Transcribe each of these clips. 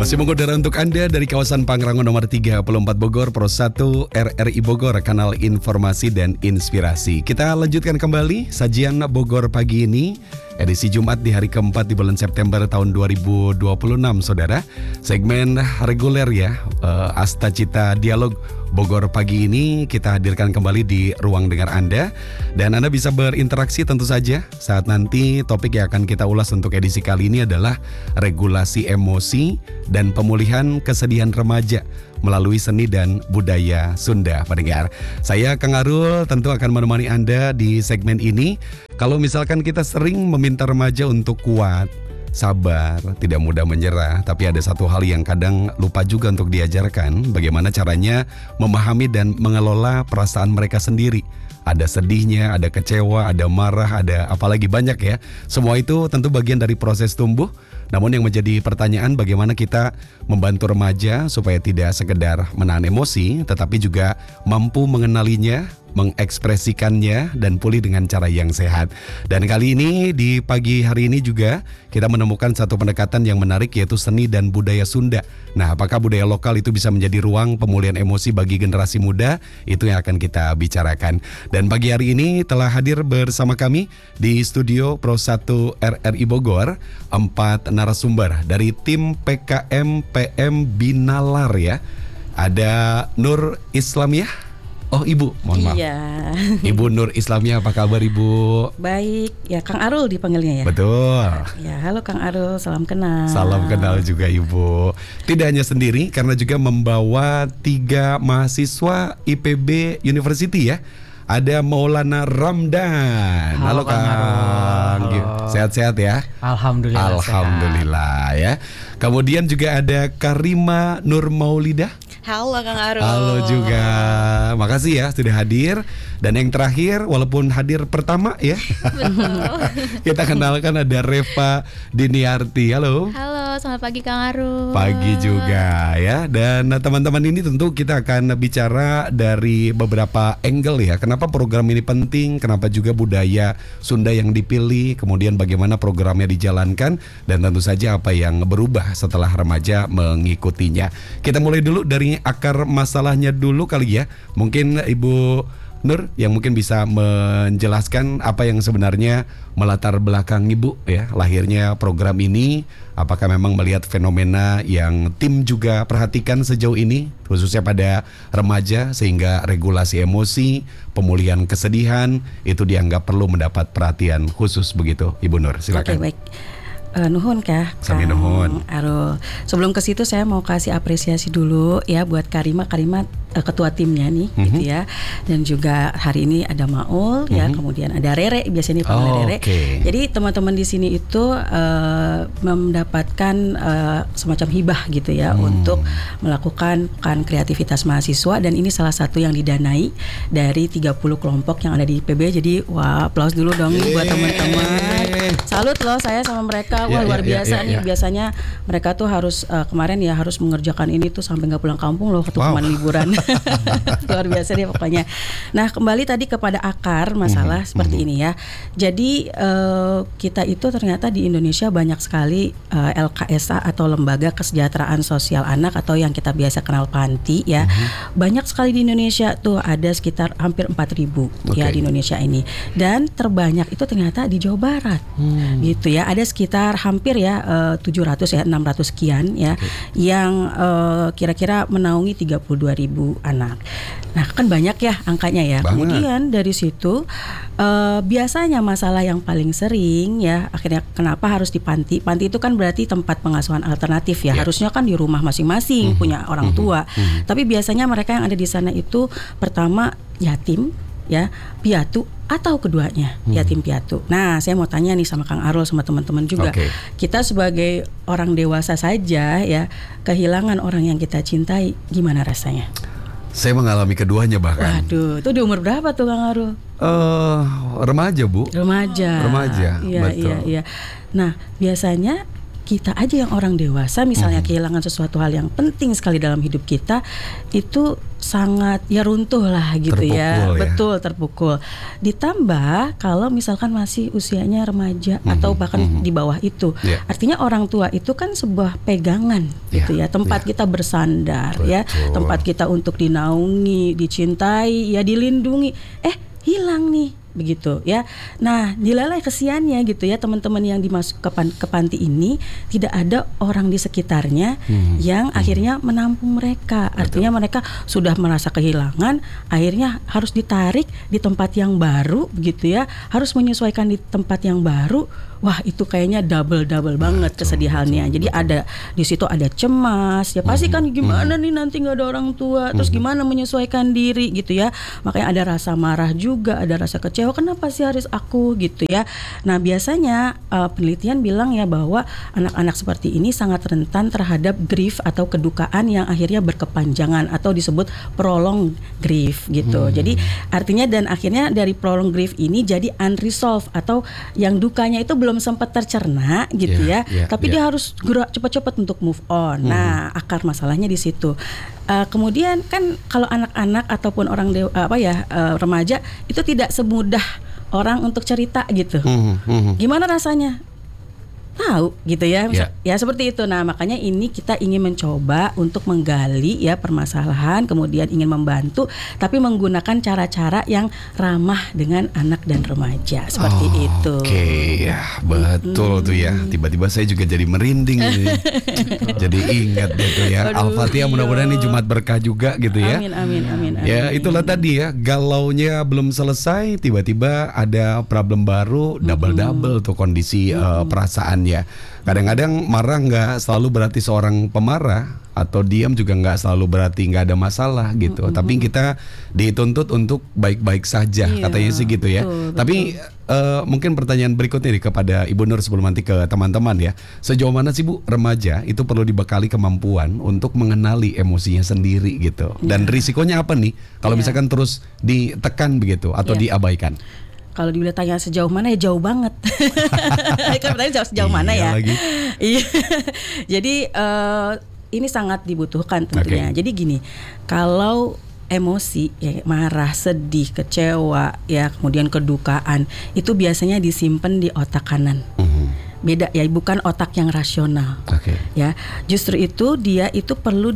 Masih mengudara untuk Anda dari kawasan Pangrango nomor 34 Bogor, Pro 1 RRI Bogor, kanal informasi dan inspirasi. Kita lanjutkan kembali sajian Bogor pagi ini, edisi Jumat di hari keempat di bulan September tahun 2026, saudara. Segmen reguler ya, Asta Cita Dialog Bogor pagi ini kita hadirkan kembali di ruang dengar Anda. Dan Anda bisa berinteraksi tentu saja saat nanti topik yang akan kita ulas untuk edisi kali ini adalah regulasi emosi dan pemulihan kesedihan remaja melalui seni dan budaya Sunda, pendengar. Saya Kang Arul tentu akan menemani Anda di segmen ini. Kalau misalkan kita sering meminta remaja untuk kuat, sabar, tidak mudah menyerah, tapi ada satu hal yang kadang lupa juga untuk diajarkan, bagaimana caranya memahami dan mengelola perasaan mereka sendiri. Ada sedihnya, ada kecewa, ada marah, ada apalagi banyak ya. Semua itu tentu bagian dari proses tumbuh. Namun yang menjadi pertanyaan, bagaimana kita membantu remaja supaya tidak sekedar menahan emosi, tetapi juga mampu mengenalinya, mengekspresikannya, dan pulih dengan cara yang sehat. Dan kali ini di pagi hari ini juga kita menemukan satu pendekatan yang menarik, yaitu seni dan budaya Sunda. Nah, apakah budaya lokal itu bisa menjadi ruang pemulihan emosi bagi generasi muda? Itu yang akan kita bicarakan. Dan pagi hari ini telah hadir bersama kami di studio Pro 1 RRI Bogor 4 narasumber dari tim PKM PM Binalar ya. Ada Nur Islamiyah. Oh, Ibu, mohon maaf. Iya. Ibu Nur Islamiyah, apa kabar Ibu? Baik, ya Kang Arul dipanggilnya ya. Betul. Ya, halo Kang Arul, salam kenal. Salam kenal juga Ibu. Tidak hanya sendiri, karena juga membawa 3 mahasiswa IPB University ya. Ada Maulana Ramdan. Halo Kang. Halo. Sehat-sehat ya? Alhamdulillah. Alhamdulillah ya. Kemudian juga ada Karima Nur Maulidah. Halo Kang Arul. Halo juga. Makasih ya sudah hadir. Dan yang terakhir, walaupun hadir pertama ya, kita kenalkan ada Reva Diniarti. Halo. Halo, selamat pagi Kang Arul. Pagi juga ya. Dan teman-teman ini tentu kita akan bicara dari beberapa angle ya. Kenapa program ini penting, kenapa juga budaya Sunda yang dipilih, kemudian bagaimana programnya dijalankan, dan tentu saja apa yang berubah setelah remaja mengikutinya. Kita mulai dulu dari akar masalahnya dulu kali ya. Mungkin Ibu Nur yang mungkin bisa menjelaskan apa yang sebenarnya melatar belakang Ibu ya lahirnya program ini. Apakah memang melihat fenomena yang tim juga perhatikan sejauh ini, khususnya pada remaja, sehingga regulasi emosi, pemulihan kesedihan itu dianggap perlu mendapat perhatian khusus begitu, Ibu Nur, silakan. Oke, baik. Nuhun kah Sami nuhun. Arul. Sebelum ke situ saya mau kasih apresiasi dulu ya buat Karima ketua timnya nih gitu ya. Dan juga hari ini ada Maul ya, kemudian ada Rere, biasanya dipanggil Rere. Okay. Jadi teman-teman di sini itu mendapatkan semacam hibah gitu ya untuk melakukan kreativitas mahasiswa, dan ini salah satu yang didanai dari 30 kelompok yang ada di PB. Jadi wah, aplaus dulu dong buat teman-teman. Salut loh saya sama mereka. Wah, luar biasa nih. Biasanya mereka tuh harus kemarin ya harus mengerjakan ini tuh sampai nggak pulang kampung loh waktu kemarin liburan. Luar biasa deh pokoknya. Nah, kembali tadi kepada akar masalah seperti ini ya. Jadi kita itu ternyata di Indonesia banyak sekali LKSA atau Lembaga Kesejahteraan Sosial Anak atau yang kita biasa kenal panti ya. Banyak sekali di Indonesia tuh, ada sekitar hampir 4.000 ya di Indonesia ini. Dan terbanyak itu ternyata di Jawa Barat. Gitu ya. Ada sekitar hampir ya 700 ya 600 sekian ya yang kira-kira menaungi 32.000 anak. Nah, kan banyak ya angkanya ya. Banget. Kemudian dari situ biasanya masalah yang paling sering ya akhirnya kenapa harus di panti. Panti itu kan berarti tempat pengasuhan alternatif ya. Harusnya kan di rumah masing-masing punya orang tua. Tapi biasanya mereka yang ada di sana itu pertama yatim ya, piatu, atau keduanya yatim piatu. Nah, saya mau tanya nih sama Kang Arul sama teman-teman juga. Kita sebagai orang dewasa saja ya, kehilangan orang yang kita cintai, gimana rasanya? Saya mengalami keduanya bahkan. Waduh, itu di umur berapa tuh Kang Arul? Remaja Bu. Remaja. Iya, betul. Iya. Nah, biasanya kita aja yang orang dewasa misalnya kehilangan sesuatu hal yang penting sekali dalam hidup kita, itu sangat ya runtuh lah gitu. Terpukul ya. Betul, terpukul. Ditambah kalau misalkan masih usianya remaja atau bahkan di bawah itu. Yeah. Artinya orang tua itu kan sebuah pegangan gitu ya, tempat kita bersandar. Betul. Ya, tempat kita untuk dinaungi, dicintai, ya dilindungi. Hilang nih begitu ya. Nah, nilai kesiannya gitu ya, teman-teman yang dimasuk ke panti ini tidak ada orang di sekitarnya yang akhirnya menampung mereka. Artinya mereka sudah merasa kehilangan, akhirnya harus ditarik di tempat yang baru begitu ya, harus menyesuaikan di tempat yang baru. Wah, itu kayaknya double banget kesedihannya. Jadi ada di situ ada cemas, ya pasti kan gimana nih nanti nggak ada orang tua, terus gimana menyesuaikan diri gitu ya. Makanya ada rasa marah juga, ada rasa kecewa, kenapa sih harus aku gitu ya. Nah, biasanya penelitian bilang ya bahwa anak-anak seperti ini sangat rentan terhadap grief atau kedukaan yang akhirnya berkepanjangan atau disebut prolonged grief gitu. Jadi artinya dan akhirnya dari prolonged grief ini jadi unresolved atau yang dukanya itu belum sempat tercerna gitu ya. Tapi dia harus gerak cepat-cepat untuk move on. Nah, akar masalahnya di situ. Kemudian kan kalau anak-anak ataupun orang remaja itu tidak semudah orang untuk cerita gitu. Gimana rasanya? Tahu gitu ya. Ya seperti itu. Nah, makanya ini kita ingin mencoba untuk menggali ya permasalahan, kemudian ingin membantu tapi menggunakan cara-cara yang ramah dengan anak dan remaja seperti itu. Oke, ya betul tuh ya. Tiba-tiba saya juga jadi merinding ini. Jadi ingat gitu ya. Al-Fatihah, mudah-mudahan ini Jumat berkah juga gitu ya. Amin. Ya, itulah tadi ya, galaunya belum selesai, tiba-tiba ada problem baru, double tuh kondisi perasaannya. Kadang-kadang marah nggak selalu berarti seorang pemarah, atau diam juga nggak selalu berarti nggak ada masalah gitu. Tapi kita dituntut untuk baik-baik saja, katanya sih gitu ya. Betul. Tapi mungkin pertanyaan berikutnya nih kepada Ibu Nur sebelum nanti ke teman-teman ya. Sejauh mana sih Bu, remaja itu perlu dibekali kemampuan untuk mengenali emosinya sendiri gitu. Dan risikonya apa nih kalau misalkan terus ditekan begitu atau diabaikan? Kalau dibilang tanya sejauh mana ya jauh banget. Kan pertanyaan sejauh mana ya? Iya. Jadi ini sangat dibutuhkan tentunya. Jadi gini, kalau emosi ya, marah, sedih, kecewa, ya kemudian kedukaan itu biasanya disimpan di otak kanan. Beda ya, bukan otak yang rasional. Ya, justru itu dia itu perlu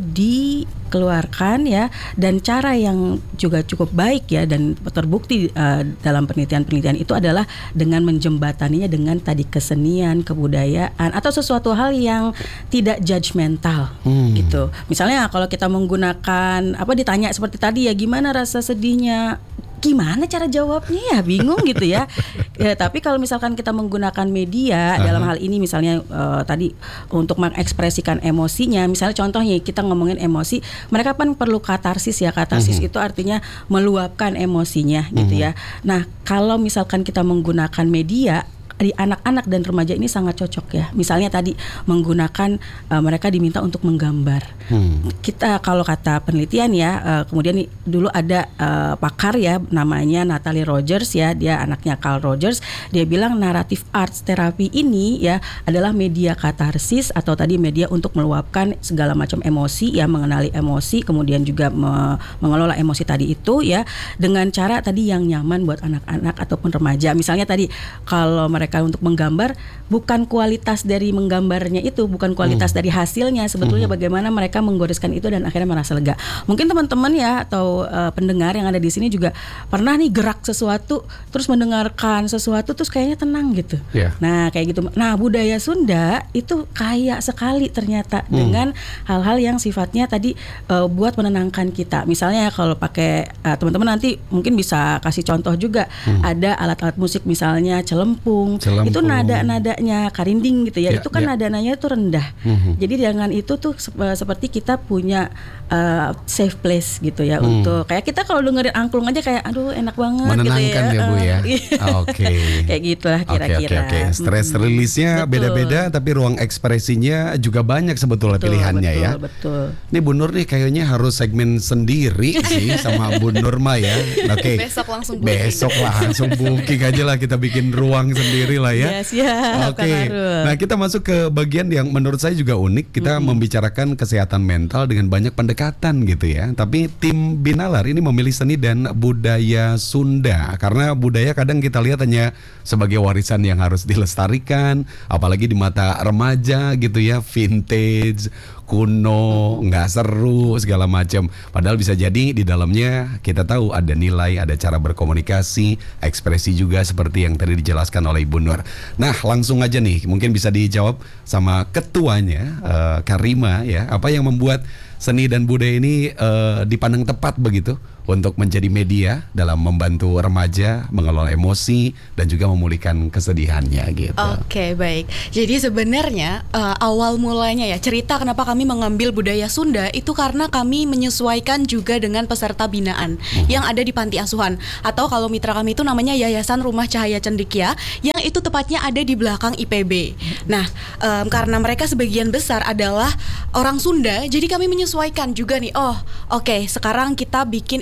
dikeluarkan ya, dan cara yang juga cukup baik ya dan terbukti dalam penelitian itu adalah dengan menjembataninya dengan tadi kesenian, kebudayaan atau sesuatu hal yang tidak judgmental gitu. Misalnya kalau kita menggunakan ditanya seperti tadi ya, gimana rasa sedihnya? Gimana cara jawabnya ya, bingung gitu ya. Tapi kalau misalkan kita menggunakan media dalam hal ini misalnya tadi untuk mengekspresikan emosinya, misalnya contohnya kita ngomongin emosi, mereka kan perlu katarsis ya. Katarsis itu artinya meluapkan emosinya gitu ya. Nah, kalau misalkan kita menggunakan media di anak-anak dan remaja ini sangat cocok ya. Misalnya tadi menggunakan mereka diminta untuk menggambar. Kita kalau kata penelitian ya, kemudian dulu ada pakar ya namanya Natalie Rogers ya, dia anaknya Carl Rogers. Dia bilang narrative arts therapy ini ya adalah media katarsis atau tadi media untuk meluapkan segala macam emosi ya, mengenali emosi, kemudian juga mengelola emosi tadi itu ya dengan cara tadi yang nyaman buat anak-anak ataupun remaja. Misalnya tadi kalau mereka untuk menggambar, bukan kualitas dari menggambarnya itu, bukan kualitas dari hasilnya, sebetulnya bagaimana mereka menggoreskan itu dan akhirnya merasa lega. Mungkin teman-teman ya atau pendengar yang ada di sini juga pernah nih gerak sesuatu, terus mendengarkan sesuatu terus kayaknya tenang gitu. Nah kayak gitu. Nah budaya Sunda itu kaya sekali ternyata dengan hal-hal yang sifatnya tadi buat menenangkan kita. Misalnya kalau pakai teman-teman nanti mungkin bisa kasih contoh juga, ada alat-alat musik misalnya celempung. Itu nada-nadanya karinding gitu ya, itu kan nada-nadanya itu rendah. Jadi dengan itu tuh seperti kita punya safe place gitu ya, untuk kayak kita kalau dengerin angklung aja kayak aduh enak banget menenangkan gitu ya. Bu ya. Kayak gitulah kira-kira. Stress release-nya beda-beda tapi ruang ekspresinya juga banyak sebetulnya pilihannya ya. Betul. Ini Bu Nur nih kayaknya harus segmen sendiri sih sama Bu Nur ya. Besok langsung booking. Besok langsung booking aja lah, kita bikin ruang sendiri sendiri lah ya. Siap, Oke. Kang Arul. Nah, kita masuk ke bagian yang menurut saya juga unik. Kita membicarakan kesehatan mental dengan banyak pendekatan gitu ya. Tapi tim Binalar ini memilih seni dan budaya Sunda karena budaya kadang kita lihat hanya sebagai warisan yang harus dilestarikan, apalagi di mata remaja gitu ya, vintage, kuno, nggak seru segala macam. Padahal bisa jadi di dalamnya kita tahu ada nilai, ada cara berkomunikasi, ekspresi juga seperti yang tadi dijelaskan oleh Ibu Nur. Nah, langsung aja nih, mungkin bisa dijawab sama ketuanya, Karima ya. Apa yang membuat seni dan budaya ini dipandang tepat begitu untuk menjadi media dalam membantu remaja mengelola emosi dan juga memulihkan kesedihannya gitu. Oke, baik. Jadi sebenarnya awal mulanya ya cerita kenapa kami mengambil budaya Sunda itu karena kami menyesuaikan juga dengan peserta binaan yang ada di panti asuhan, atau kalau mitra kami itu namanya Yayasan Rumah Cahaya Cendekia yang itu tepatnya ada di belakang IPB. Nah, karena mereka sebagian besar adalah orang Sunda, jadi kami menyesuaikan juga nih. Oh, oke, sekarang kita bikin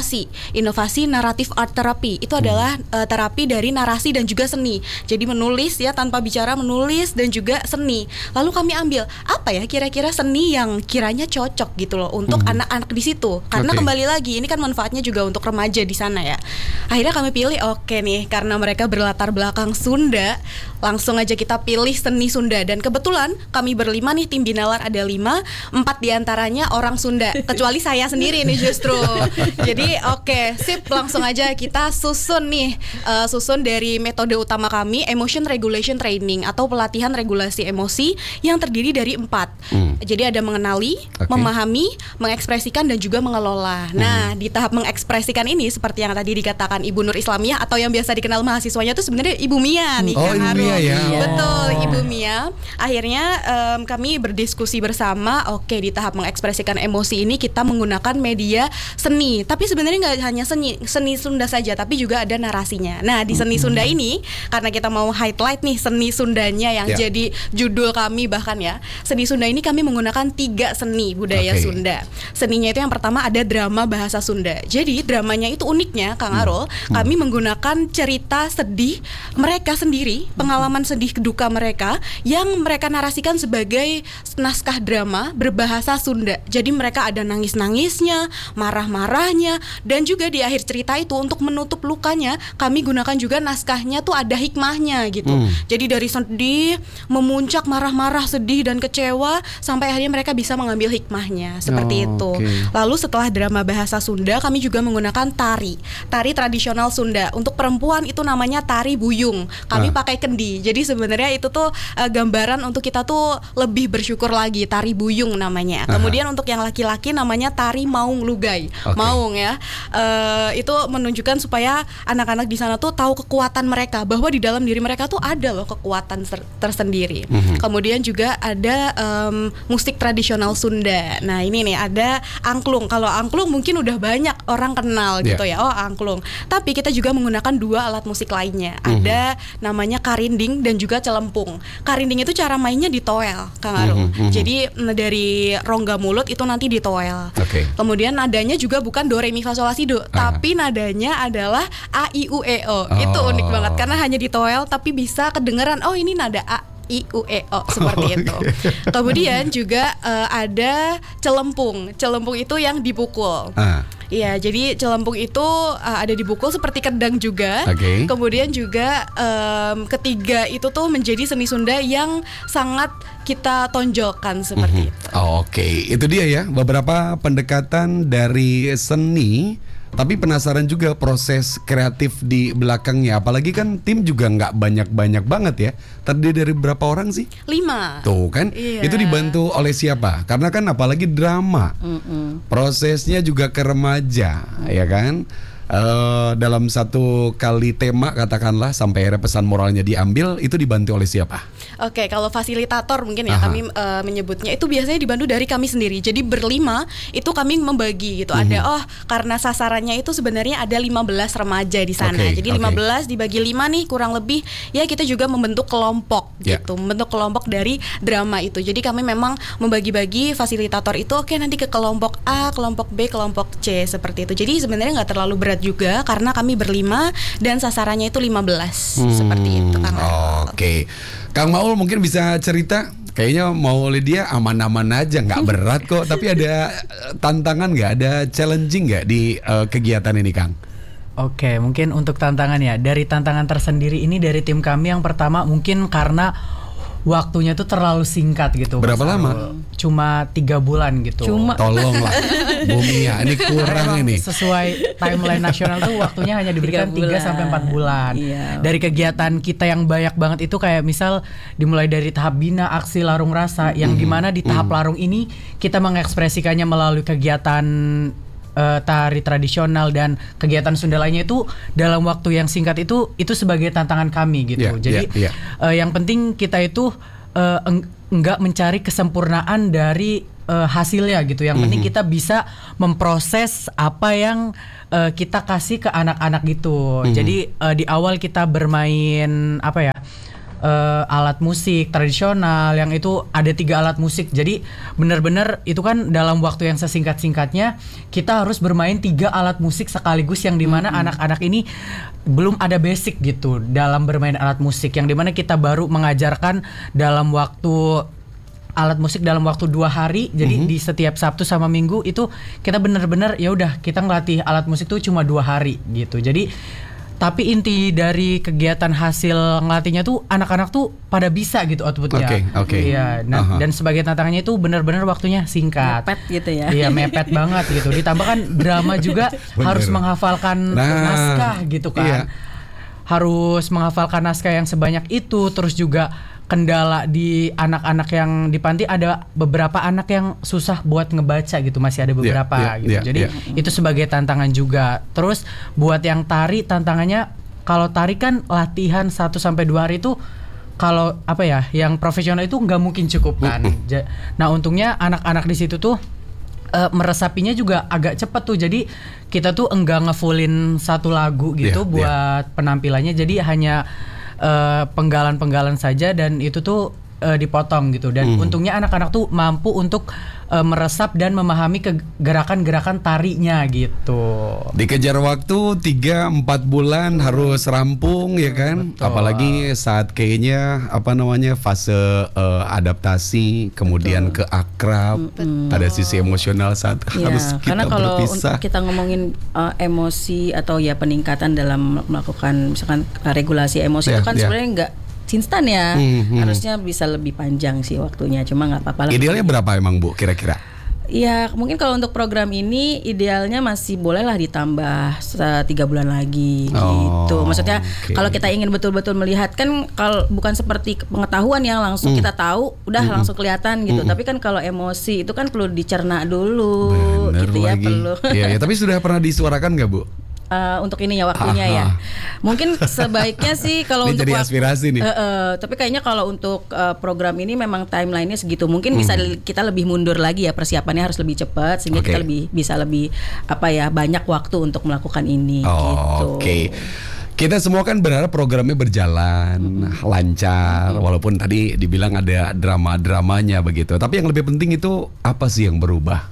inovasi naratif art therapy. Itu adalah terapi dari narasi dan juga seni. Jadi menulis ya, tanpa bicara menulis dan juga seni. Lalu kami ambil apa ya kira-kira seni yang kiranya cocok gitu loh untuk anak-anak di situ. Karena kembali lagi ini kan manfaatnya juga untuk remaja di sana ya. Akhirnya kami pilih oke nih, karena mereka berlatar belakang Sunda, langsung aja kita pilih seni Sunda. Dan kebetulan kami berlima nih, tim Binalar ada 5, 4 diantaranya orang Sunda, kecuali saya sendiri nih justru. Jadi oke, sip, langsung aja kita susun nih, susun dari metode utama kami, emotion regulation training atau pelatihan regulasi emosi yang terdiri dari 4. Jadi ada mengenali, memahami, mengekspresikan dan juga mengelola. Nah, di tahap mengekspresikan ini seperti yang tadi dikatakan Ibu Nur Islamiyah atau yang biasa dikenal mahasiswanya itu sebenarnya Ibu Mia nih, Kang Ibu Mia ya. Betul, Ibu Mia. Akhirnya kami berdiskusi bersama, oke, di tahap mengekspresikan emosi ini kita menggunakan media seni. Tapi sebenarnya nggak hanya seni Sunda saja, tapi juga ada narasinya. Nah, di seni Sunda ini, karena kita mau highlight nih seni Sundanya yang jadi judul kami bahkan ya. Seni Sunda ini kami menggunakan 3 seni budaya Sunda. Seninya itu yang pertama ada drama bahasa Sunda. Jadi dramanya itu uniknya, Kang Arul, kami menggunakan cerita sedih mereka sendiri, pengalaman sedih duka mereka yang mereka narasikan sebagai naskah drama berbahasa Sunda. Jadi mereka ada nangis-nangisnya, marah-marahnya, dan juga di akhir cerita itu untuk menutup lukanya kami gunakan juga naskahnya tuh ada hikmahnya gitu. Jadi dari sedih, memuncak marah-marah, sedih dan kecewa sampai akhirnya mereka bisa mengambil hikmahnya seperti itu. Lalu setelah drama bahasa Sunda kami juga menggunakan tari tradisional Sunda. Untuk perempuan itu namanya tari buyung. Kami pakai kendi. Jadi sebenarnya itu tuh gambaran untuk kita tuh lebih bersyukur lagi, tari buyung namanya. Kemudian untuk yang laki-laki namanya tari maung lugai. Maung ya. Itu menunjukkan supaya anak-anak di sana tuh tahu kekuatan mereka, bahwa di dalam diri mereka tuh ada loh kekuatan tersendiri. Kemudian juga ada musik tradisional Sunda. Nah, ini nih ada angklung. Kalau angklung mungkin udah banyak orang kenal gitu ya. Oh, angklung. Tapi kita juga menggunakan 2 alat musik lainnya. Ada namanya karinding dan juga celempung. Karinding itu cara mainnya ditoel, Kang Arul. Jadi dari rongga mulut itu nanti ditoel. Kemudian nadanya juga bukan do re mi fa sol la si do, tapi nadanya adalah a i u e o. Itu unik banget karena hanya ditoel tapi bisa kedengeran, oh ini nada a I U E O seperti itu. Kemudian juga ada celempung. Celempung itu yang dipukul. Iya, jadi celempung itu ada dipukul seperti kendang juga. Kemudian juga ketiga itu tuh menjadi seni Sunda yang sangat kita tonjolkan seperti itu. Itu dia ya beberapa pendekatan dari seni. Tapi penasaran juga proses kreatif di belakangnya. Apalagi kan tim juga nggak banyak-banyak banget ya. Terdiri dari berapa orang sih? 5. Tuh kan, itu dibantu oleh siapa? Karena kan apalagi drama, prosesnya juga ke remaja, ya kan? Dalam satu kali tema katakanlah sampai akhirnya pesan moralnya diambil, itu dibantu oleh siapa? Oke, kalau fasilitator mungkin ya kami menyebutnya itu biasanya dibantu dari kami sendiri. Jadi berlima itu kami membagi gitu. Ada karena sasarannya itu sebenarnya ada 15 remaja di sana. Jadi 15 dibagi 5 nih kurang lebih ya, kita juga membentuk kelompok. gitu, membentuk kelompok dari drama itu. Jadi kami memang membagi-bagi fasilitator itu, oke, nanti ke kelompok A, kelompok B, kelompok C, seperti itu. Jadi sebenarnya nggak terlalu berat juga karena kami berlima dan sasarannya itu 15 seperti itu, Kang. Oke, Kang Maul mungkin bisa cerita. Kayaknya mau Lydia aman-aman aja, nggak berat kok. Tapi ada tantangan nggak, ada challenging nggak di kegiatan ini, Kang? Oke, mungkin untuk tantangan ya. Dari tantangan tersendiri ini dari tim kami yang pertama mungkin karena waktunya tuh terlalu singkat gitu. Berapa lama? Cuma 3 bulan gitu. Tolonglah, Bumi ya, ini kurang ini. Sesuai timeline nasional tuh waktunya hanya diberikan 3 sampai 4 bulan. Iya. Dari kegiatan kita yang banyak banget itu kayak misal dimulai dari tahap bina, aksi, larung rasa, yang dimana di tahap larung ini kita mengekspresikannya melalui kegiatan tari tradisional dan kegiatan Sunda lainnya itu dalam waktu yang singkat itu sebagai tantangan kami gitu. Jadi yang penting kita itu enggak mencari kesempurnaan dari hasilnya gitu. Yang penting kita bisa memproses apa yang kita kasih ke anak-anak gitu. Jadi di awal kita bermain apa ya? Alat musik tradisional yang itu ada 3 alat musik. Jadi benar-benar itu kan dalam waktu yang sesingkat-singkatnya kita harus bermain 3 alat musik sekaligus, yang dimana anak-anak ini belum ada basic gitu dalam bermain alat musik, yang dimana kita baru mengajarkan dalam waktu alat musik dalam waktu 2 hari. Jadi di setiap Sabtu sama Minggu itu kita benar-benar ya udah kita ngelatih alat musik tuh cuma 2 hari gitu. Jadi tapi inti dari kegiatan hasil ngelatihnya tuh anak-anak tuh pada bisa gitu outputnya. Oke. Iya. Dan sebagai tantangannya itu benar-benar waktunya singkat. Mepet gitu ya. Iya, mepet banget gitu. Ditambah kan drama juga harus menghafalkan naskah gitu kan. Iya. Harus menghafalkan naskah yang sebanyak itu. Terus juga kendala di anak-anak yang di panti, ada beberapa anak yang susah buat ngebaca gitu, masih ada beberapa gitu. Jadi itu sebagai tantangan juga. Terus buat yang tari, tantangannya kalau tari kan latihan 1 sampai 2 hari itu kalau apa ya, yang profesional itu nggak mungkin cukup kan. Nah, untungnya anak-anak di situ tuh meresapinya juga agak cepet tuh. Jadi kita tuh enggak ngefullin 1 lagu gitu buat penampilannya. Jadi hanya penggalan-penggalan saja, dan itu tuh dipotong gitu. Dan untungnya anak-anak tuh mampu untuk meresap dan memahami gerakan-gerakan tarinya gitu. Dikejar waktu 3-4 bulan harus rampung ya kan. Betul. Apalagi saat kayaknya fase adaptasi, kemudian ke akrab, ada sisi emosional saat harus kita karena kalau berpisah. kita ngomongin emosi atau ya peningkatan dalam melakukan misalkan regulasi emosi itu kan sebenarnya enggak instan ya. Harusnya bisa lebih panjang sih waktunya, cuma nggak apa-apa lah. Idealnya berapa emang Bu kira-kira? Ya mungkin kalau untuk program ini idealnya masih bolehlah ditambah 3 bulan lagi gitu. Maksudnya kalau kita ingin betul-betul melihat kan, kalau bukan seperti pengetahuan yang langsung kita tahu udah langsung kelihatan gitu. Tapi kan kalau emosi itu kan perlu dicerna dulu. Bener gitu lagi. ya perlu. Iya, tapi sudah pernah disuarakan nggak Bu? Untuk ini ya waktunya ya. Mungkin sebaiknya sih kalau untuk jadi aspirasi nih. Tapi kayaknya kalau untuk program ini memang timelinenya segitu. Mungkin bisa kita lebih mundur lagi ya, persiapannya harus lebih cepat sehingga kita bisa lebih banyak waktu untuk melakukan ini gitu. Oke. Kita semua kan berharap programnya berjalan lancar, walaupun tadi dibilang ada drama-dramanya begitu. Tapi yang lebih penting itu apa sih yang berubah,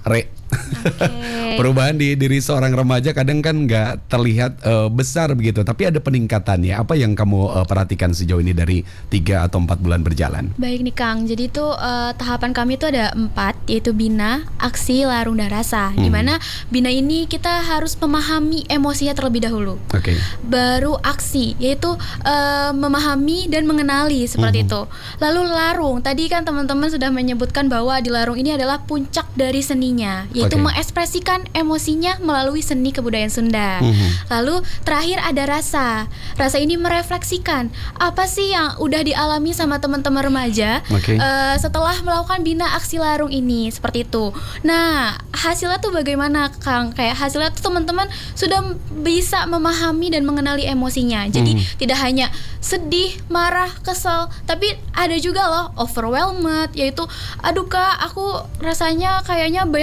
Perubahan di diri seorang remaja kadang kan nggak terlihat besar begitu, tapi ada peningkatannya. Apa yang kamu perhatikan sejauh ini dari 3 atau 4 bulan berjalan? Baik nih Kang, jadi tuh tahapan kami tuh ada 4, yaitu bina, aksi, larung, dan rasa. Dimana bina ini kita harus memahami emosinya terlebih dahulu. Baru aksi, yaitu memahami dan mengenali seperti itu. Lalu larung, tadi kan teman-teman sudah menyebutkan bahwa di larung ini adalah puncak dari seninya, yaitu mengekspresikan emosinya melalui seni kebudayaan Sunda. Lalu terakhir ada rasa. Rasa ini merefleksikan apa sih yang udah dialami sama teman-teman remaja setelah melakukan bina aksi larung ini, seperti itu. Nah, hasilnya tuh bagaimana Kang? Kayak hasilnya tuh teman-teman sudah bisa memahami dan mengenali emosinya. Jadi tidak hanya sedih, marah, kesel, tapi ada juga loh overwhelmed, yaitu aduh Kak, aku rasanya kayaknya banyak banget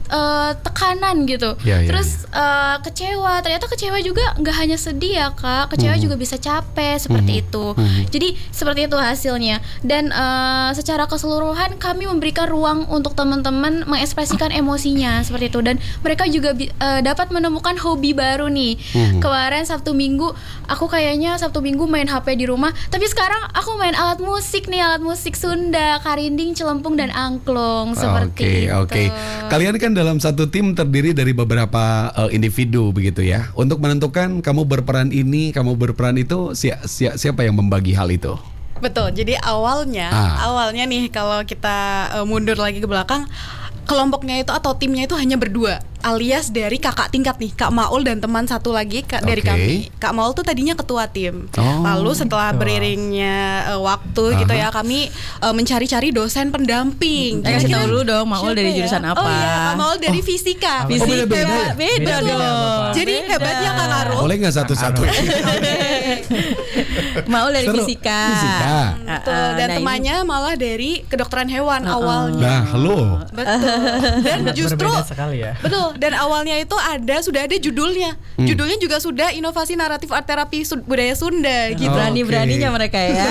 tekanan gitu. Terus kecewa, ternyata kecewa juga nggak hanya sedih ya Kak, kecewa juga bisa capek seperti itu. Jadi seperti itu hasilnya. Dan secara keseluruhan kami memberikan ruang untuk teman-teman mengekspresikan emosinya seperti itu. Dan mereka juga dapat menemukan hobi baru nih. Kemarin Sabtu Minggu aku kayaknya Sabtu Minggu main HP di rumah, tapi sekarang aku main alat musik nih, alat musik Sunda, karinding, celempung dan angklung seperti itu. Oke. Kalian kan dalam satu tim terdiri dari beberapa individu begitu ya. Untuk menentukan kamu berperan ini, kamu berperan itu, siapa yang membagi hal itu? Betul. Jadi awalnya nih kalau kita mundur lagi ke belakang, kelompoknya itu atau timnya itu hanya berdua, alias dari kakak tingkat nih, Kak Maul dan teman satu lagi dari kami. Kak Maul tuh tadinya ketua tim. Lalu setelah beriringnya waktu gitu ya, kami mencari-cari dosen pendamping. Kita dulu dong, Maul dari jurusan apa? Oh iya, Kak Maul dari fisika. Beda dong. Jadi hebatnya Kak Karul. Boleh nggak satu-satu? Maul dari fisika. Betul. Dan temannya malah dari kedokteran hewan awalnya. Nah, halo. Betul. Dan justru sekali ya. betul. Dan awalnya itu sudah ada judulnya. Judulnya juga sudah inovasi naratif art terapi budaya Sunda gitu. Berani-beraninya mereka ya.